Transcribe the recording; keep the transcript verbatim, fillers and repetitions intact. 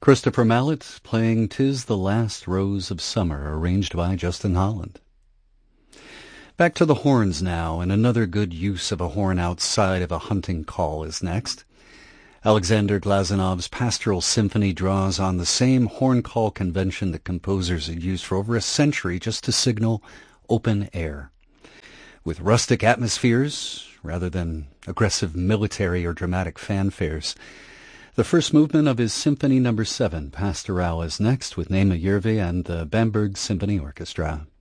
Christopher Mallet playing "'Tis the Last Rose of Summer," arranged by Justin Holland. Back to the horns now, and another good use of a horn outside of a hunting call is next. Alexander Glazanov's Pastoral Symphony draws on the same horn call convention that composers had used for over a century just to signal open air. With rustic atmospheres, rather than aggressive military or dramatic fanfares. The first movement of his Symphony Number Seven, Pastoral, is next with Nema Järvi and the Bamberg Symphony Orchestra.